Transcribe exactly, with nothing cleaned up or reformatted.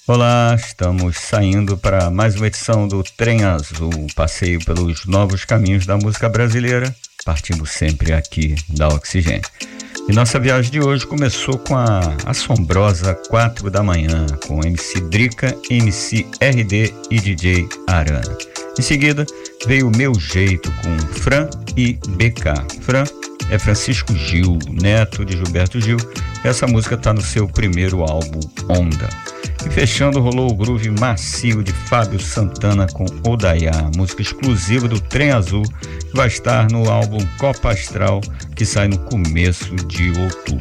Olá, estamos saindo para mais uma edição do Trem Azul, um passeio pelos novos caminhos da música brasileira, partindo sempre aqui da Oxigênio. E nossa viagem de hoje começou com a assombrosa quatro da manhã, com M C Drica, M C R D e D J Arana. Em seguida, veio Meu Jeito com Fran e B K. Fran é Francisco Gil, neto de Gilberto Gil, e essa música está no seu primeiro álbum, Onda. E fechando, rolou o groove macio de Fábio Santana com Odaiá, música exclusiva do Trem Azul, que vai estar no álbum Copa Astral, que sai no começo de outubro.